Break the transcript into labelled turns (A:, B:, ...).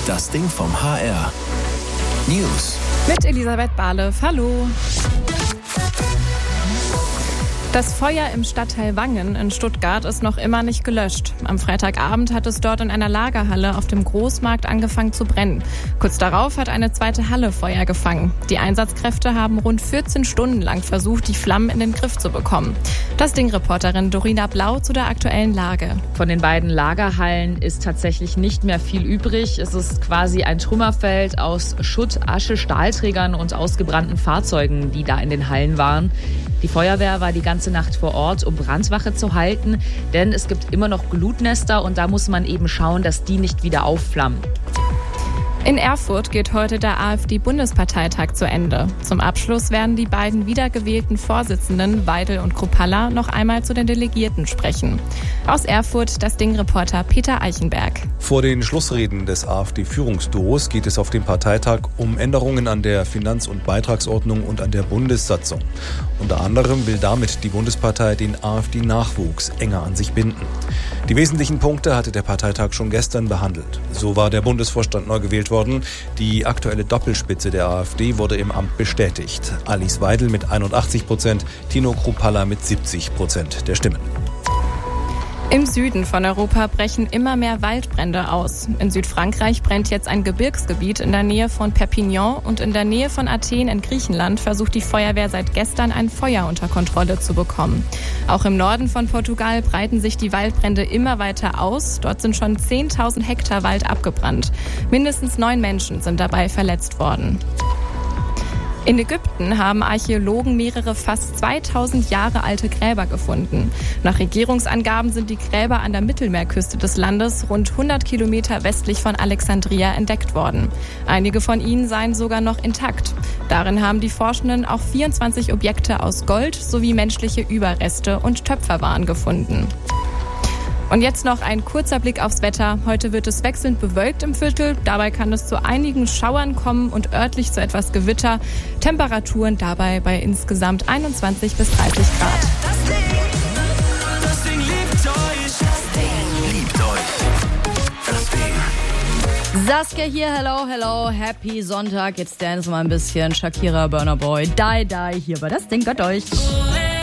A: Das Ding vom HR. News.
B: Mit Elisabeth Bahle. Hallo. Das Feuer im Stadtteil Wangen in Stuttgart ist noch immer nicht gelöscht. Am Freitagabend hat es dort in einer Lagerhalle auf dem Großmarkt angefangen zu brennen. Kurz darauf hat eine zweite Halle Feuer gefangen. Die Einsatzkräfte haben rund 14 Stunden lang versucht, die Flammen in den Griff zu bekommen. Das Ding-Reporterin Dorina Blau zu der aktuellen Lage.
C: Von den beiden Lagerhallen ist tatsächlich nicht mehr viel übrig. Es ist quasi ein Trümmerfeld aus Schutt, Asche, Stahlträgern und ausgebrannten Fahrzeugen, die da in den Hallen waren. Die Feuerwehr war die ganze Nacht vor Ort, um Brandwache zu halten, denn es gibt immer noch Glutnester und da muss man eben schauen, dass die nicht wieder aufflammen.
B: In Erfurt geht heute der AfD-Bundesparteitag zu Ende. Zum Abschluss werden die beiden wiedergewählten Vorsitzenden, Weidel und Kruppalla, noch einmal zu den Delegierten sprechen. Aus Erfurt das Ding-Reporter Peter Eichenberg.
D: Vor den Schlussreden des AfD-Führungsduos geht es auf dem Parteitag um Änderungen an der Finanz- und Beitragsordnung und an der Bundessatzung. Unter anderem will damit die Bundespartei den AfD-Nachwuchs enger an sich binden. Die wesentlichen Punkte hatte der Parteitag schon gestern behandelt. So war der Bundesvorstand neu gewählt worden. Die aktuelle Doppelspitze der AfD wurde im Amt bestätigt. Alice Weidel mit 81%, Tino Kruppalla mit 70% der Stimmen.
B: Im Süden von Europa brechen immer mehr Waldbrände aus. In Südfrankreich brennt jetzt ein Gebirgsgebiet in der Nähe von Perpignan und in der Nähe von Athen in Griechenland versucht die Feuerwehr seit gestern ein Feuer unter Kontrolle zu bekommen. Auch im Norden von Portugal breiten sich die Waldbrände immer weiter aus. Dort sind schon 10.000 Hektar Wald abgebrannt. Mindestens 9 Menschen sind dabei verletzt worden. In Ägypten haben Archäologen mehrere fast 2000 Jahre alte Gräber gefunden. Nach Regierungsangaben sind die Gräber an der Mittelmeerküste des Landes rund 100 Kilometer westlich von Alexandria entdeckt worden. Einige von ihnen seien sogar noch intakt. Darin haben die Forschenden auch 24 Objekte aus Gold sowie menschliche Überreste und Töpferwaren gefunden. Und jetzt noch ein kurzer Blick aufs Wetter. Heute wird es wechselnd bewölkt im Viertel. Dabei kann es zu einigen Schauern kommen und örtlich zu etwas Gewitter. Temperaturen dabei bei insgesamt 21 bis 30 Grad.
A: Das Ding liebt euch. Das Ding liebt euch. Das Ding.
E: Saskia hier, hello, happy Sonntag. Jetzt dance mal ein bisschen. Shakira, Burna Boy, Die hier bei Das Ding gehört euch.